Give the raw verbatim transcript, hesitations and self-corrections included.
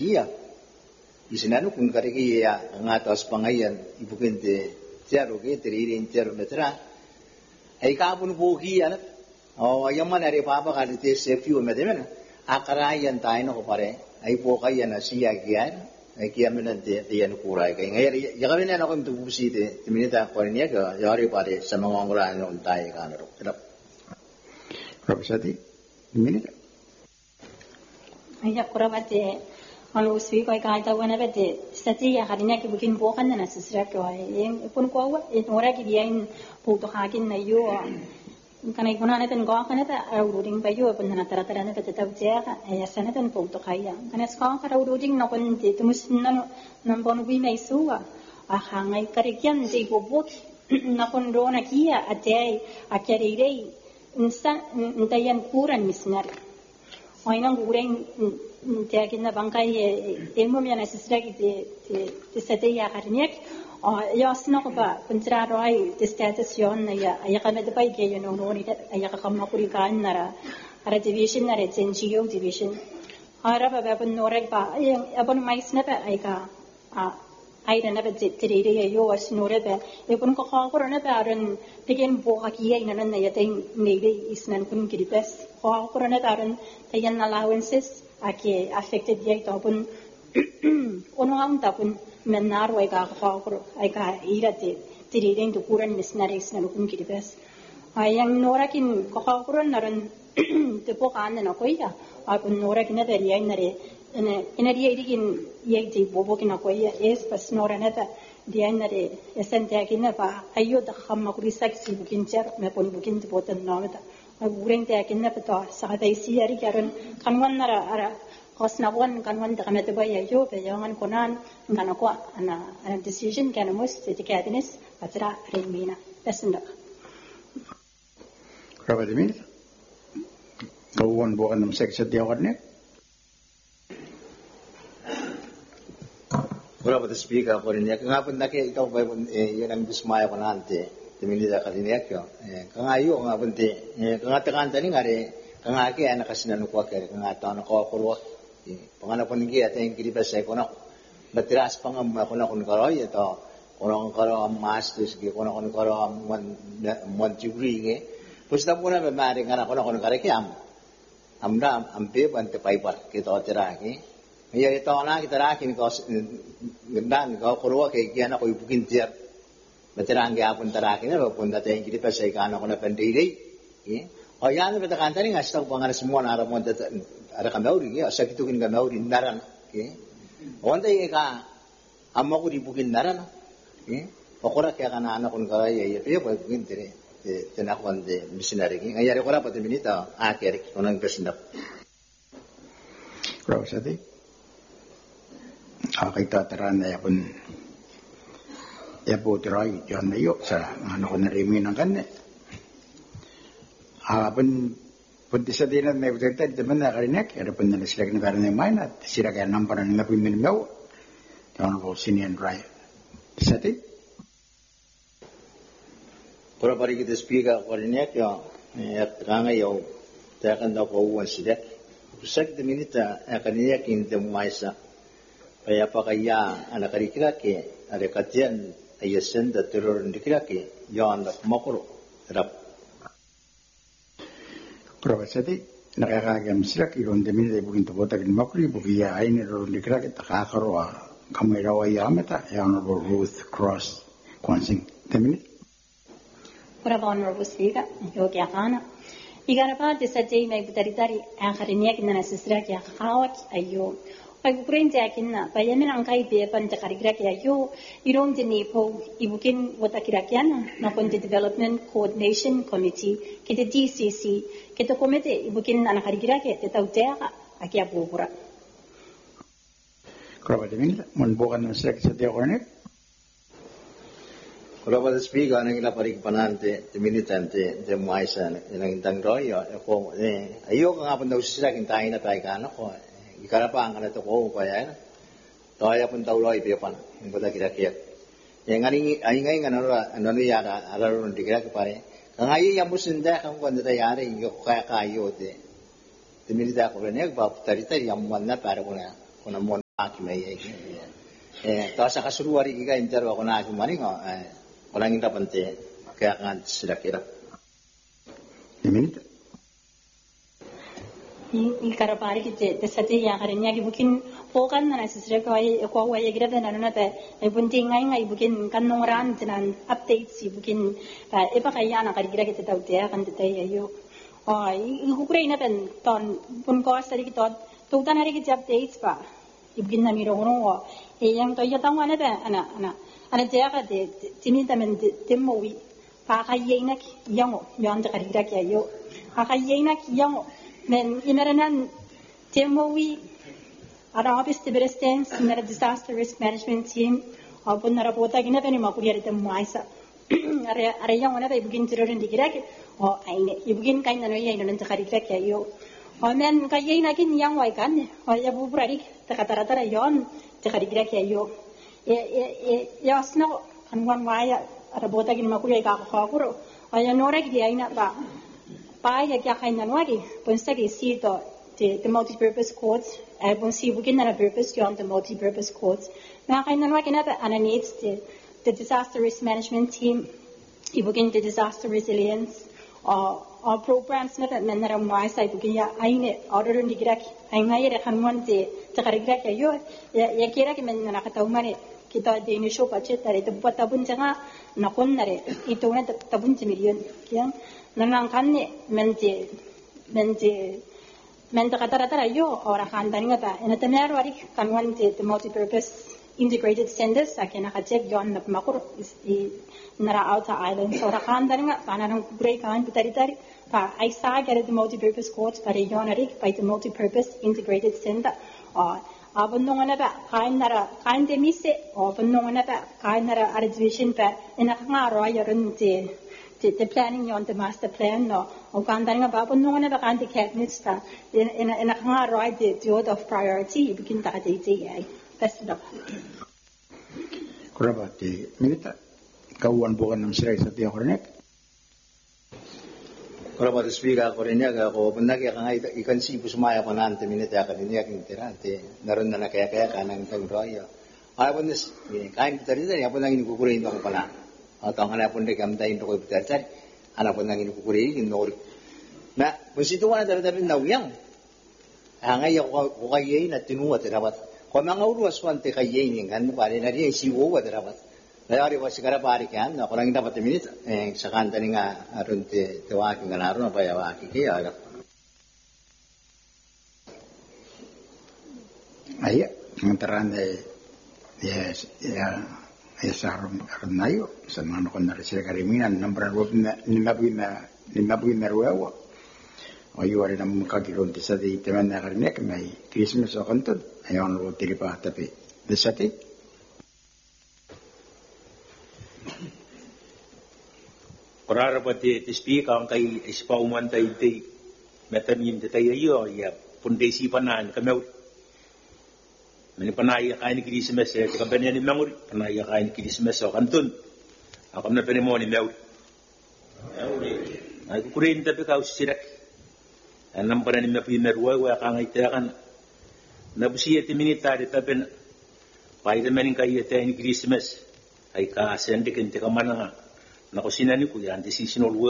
iya isinanu kung kariki ya ngatos pangayan ibukin te tiaro ke teririn tiaro metra ay kapun buki anak oh yaman ari papa kali te safety o medemena akarayan tayo no pare ay bukayan na siya kiyan ay kiyan menan te tiyan kuray kay ngayari yakarin na ako mtubusi te timinita ko niya ka yari pare sa mga ngura no tayo kanaro kira Profesati minita Ayah kurang ada kalau usui kau ikan tahu mana bete strategi ya hari ni aku bikin bukan na sesuatu kau yang pun kau awak itu orang kita yang butuh hakin na yo kan ikut na netan kau kan neta uruding bayu pun na tera tera neta tetap jaya ya sana netan butuh kaya kan sekarang kalau uruding nak pun itu mesti na nampun ubi na isu ah hangai karikian jadi bobot nak pun rona kia ada acara ini insan entayan kurang misnar Mainan kurang dia kena bangkai ilmu yang necessary di di di setia karena ya senang apa pencerahan di status yon ya ya kami dapat ke yon orang ini ya kami kurikan nara ada division nara N G O division ada apa pun orang apa yang apa mais napa ayka ayda napa jadi ya yo as nore ba ya pun kau kau korang napa aran bikin buah kia ina nana ya teng nede isnan kun kiri best kau korang napa aran tayan allowances Aki affected dia itu pun ono am tapun menar wa ka ka ko ai ka ira te tiri den tu kuran missionaries na lukun kiri bes ayang nora kin ko ka kuran naran te po kan na ko ya apun nora kin na der ya nare ene ina dia idikin ye te bobo kin ko ya es pas nora na ta dia nare esen te kin na pa ayo da khamma kuri saksi bukin cer me pon bukin te potan na ta Gureng te akin na peta sa kata isi ari karon kanwan nara ara kos nawan kanwan te kamete ba yo pe jangan konan ngana ko ana ana decision kana mus te kadines atra remina pesenda Berapa demi? Bawon bukan enam seksi dia warna. Berapa tu speaker korin ya ngapun nak ikaw ba yun ang dismaya ko nante Timilida kalinya kyo. Kang ayo nga bunti. Kang atakan tani ngare kang ake anak kasinan ko kare kang atan ko ko. Pangana pon gi aten kiri basa ko na. Batras pangam ko na kun karo ya to. Kono karo masters gi kono kon karo mon mon degree nge. Pusta puna be mari ngana kono kon kare kiam. Amda ampe bante paibar ki to tera ki. Ya ito na kita rakin ko gendan ko ko ke kiana ko bukin tiar. Beterang dia pun terakhir ni, pun datang yang kita pasai kan aku nak pendiri, oh ya ni betul kan tadi ngasih tahu pengarah semua nara mau ada kamauri, ya saya itu kan kamauri naran, orang tadi kan amma aku dibukin naran, orang kaya kan anak pun kaya ya, ya boleh bukin teri, tenak pun de misionari, ngayari orang pada minita, akhir orang bersendak. Kalau saya aku kita terana ya pun ya putrai jangan yuk sa ano ko narimin ang kanne ah pun pun sa dinan may berita di mana karinek ada pun na sila kan karena main at sila kaya namparan na pimin mo jangan ko sinian right sati pura pari kita speaker karinek ya ya tanga yo takan da ko uwan sila sak de minita karinek in de maisa kaya pa kaya ana karikira ke ada katian Ayasan da teror ndikira ke yon da makro rap Profesati nakakagam sila kilon demin de bukin to botak makri bukia aine ro ndikira ke takakaro kamera wa yameta honorable Ruth Cross Kwansing demin Ora honorable speaker yo kya kana igara pa de sajai mai butaritari akharin yak na sisra kya khawat ayo Pag kurang jakin na, bayan min ang kay bepan sa karigra kaya yo, irong dinipo, ibukin wata kirakyan na pon the Development Coordination Committee, kita D C C, kita komite, ibukin na nakarigra kaya, titaw jaya ka, akya bubura. Kalau ada minta, mun bukan masyarakat setiap orang Kalau pada speaker nang ila parik panante, militante, de maisa nang intang royo, ko eh ayo ka nga pun daw sila kintain na tayo kana ko. Ikarapang kana to ko pa yan. Toya pun tahu loy piapan, ngota kira-kira. Yang ngani ai ngai ngana ra ano ni yara araro dikira ke pare. Kang ai yang musinda kang kon da yare yo kaya kayo te. Timilita ko ne ba tarita yang manna para ko na. Kuna akimai eh ta sa kasuruari giga intero ako na kumani ko eh walang inda pante kaya kan sila kira Minute. il karapari kite te sati ya karinya ki bukin pokan na sisre ko ay ko wa ye grave na na te ay bunting ngai ngai bukin kan nongran tinan updates si bukin pa e pa kaya na kari gira kite taute kan te ayo ai ku kure ina pen ton pun ko sari ki ton tu tan hari ki updates pa ibgin na miro ngono e yang to ya tang wana te ana ana ana te ka te tini tamen te mowi pa kaya ina ki yango yon te kari gira ki ayo ha kaya ina ki yango men inarenan temowi ara office tiberestens inara disaster risk management team apun nara pota gina peni makuriya tem maisa are are yang ona ibugin tiroren dikirake o aine ibugin kain nano ya inonen takari kirake yo o men kayai nakin yang wai kan o ya bu burari takatara tara yon takari kirake yo e e ya sno kanwan waya ara pota gina makuriya ka ko ko o ya nora ki aina ba Pai ya kain nanwagi, pun sagi si to the the multi-purpose courts, eh pun si bukin na purpose yon the multi-purpose courts. Na kain nanwagi na ta ana needs the the disaster risk management team, ibukin the disaster resilience, or or programs na ta menara mai sai bukin ya aine order ndi girak, ai ngai re kanwan te te karigirak ya yo ya ya kira ki men na kata umane kita de initial budget tare te buat tabun janga nakon nare itu na tabun million kian Nanang kanne mente mente mente kata kata yo orang kandan ngata ina tenar wari kanwan te multi-purpose integrated centers akena kacek yon na makur i nara outer island so orang kandan ngata panarang break kan putari tari pa aisa get the multi-purpose courts pare yon ari pa the multi-purpose integrated center or abon nung na ba kain nara kain te mise o abon nung na ba kain nara arrangement pa ina ngaro ayon te the planning on the master plan no o kandan nga babon no na kan the cabinet sta in in in a nga right the the order of priority begin ta de de ai best of Kurabati minita kawan bukan nam sirai sati hornek Kurabati speaker ko rin niya ko bunag ya kanga ikan si pusmaya ko nante minita ka din ya kintirante naron na kaya kaya kanang tang royo ay bunis kain tari tari apon nang ikukurin ko pala atau anak pun dia kamda indo ko bitar anak pun nangin kukuri inor na positu wana dari dari nawyang hangai ko ko kayai na tinuwa terabat ko mga uru aswan te kayai ni kan pare na ri si wo wa terabat na ari was sigara pare kan na ko lang dapat minit eh sa kanta ni nga aron te tewaki nga naron pa ya waki kaya Aya mantaran de yes ya Esa aron nayo sa mga nakon na sila kariminan nambra rob na nimabuin na nimabuin na ruwa o yuwari na makagiron ti sa di teman na karinek may Christmas o kantod ayon ro tiripa tapi desati Korara pati ti speak ang kay ispauman tay ti metamin ti tayo ya pundesi panan kamay Mani panaya kain Christmas eh tika benya ni manguri panaya kain Christmas o kantun ako na penemo ni mew ay kukurin tapi kau sirak anam para ni mepi merwa wa ka ngai takan na busiya ti minita di tapen pai de menin kai te ni Christmas ay ka sende ken tika mana na kusina ni ku yan decision